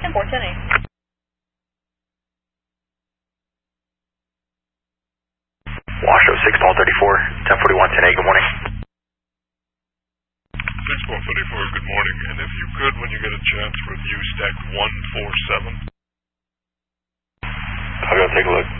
10-4, 10-8. Washoe 6 Paul 34, 1041, 10-8, good morning. 6 Paul 34, good morning. And if you could, when you get a chance, review stack 147. I'll go take a look.